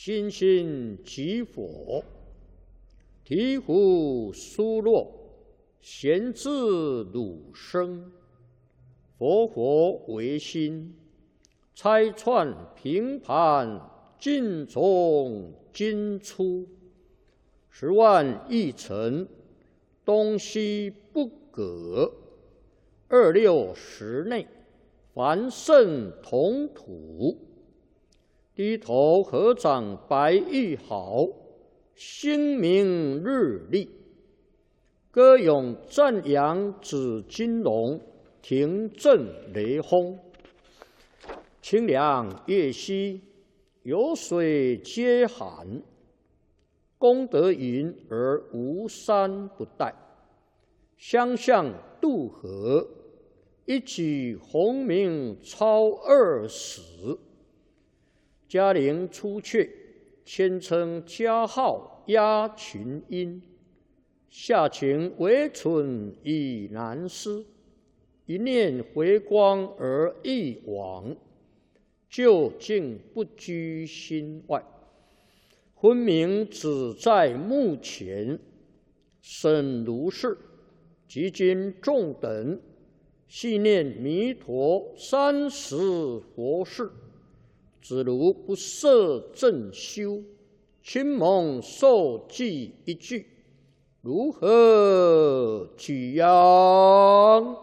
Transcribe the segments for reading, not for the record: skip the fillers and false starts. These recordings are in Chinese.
心心即佛，醍醐疏落，贤自汝生。佛佛为心，拆串平盘，尽从今出。10万亿尘，东西不隔。26时内，凡圣同土。低头合掌白玉好，星明日丽。歌咏赞扬紫金龙，庭震雷轰。清凉月兮，有水皆寒。功德云而无山不殆。相向渡河，一举鸿名超20。嘉陵出阙，谦称嘉号压群英。下情为蠢已难思，一念回光而一往，究竟不居心外。昏明只在目前，审如是，即今众等细念弥陀30佛事，只如不摄正修，亲蒙受记一句，如何举扬？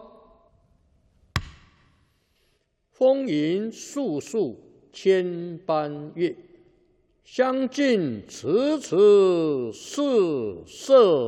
风云肃肃千般月，相近迟迟是色